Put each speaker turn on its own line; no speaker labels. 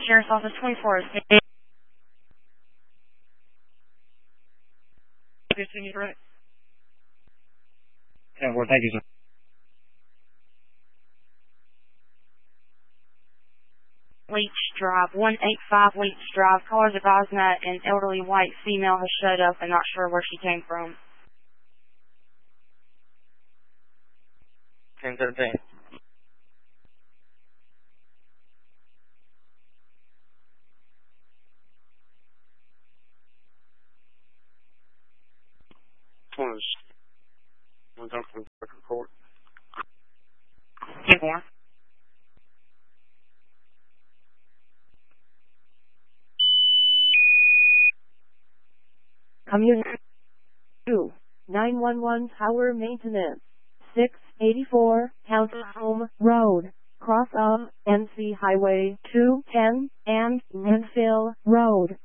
Sheriff's Office 24 is 15, correct?
10-4, thank you, sir.
Leach Drive, 185 Leach Drive. Callers advising that an elderly white female has showed up and not sure where she came from.
10-13. One time from the report.
10-4.
Community 2, 911 Tower Maintenance, 684 Townhome Road, cross of NC Highway 210 and Redfield Road.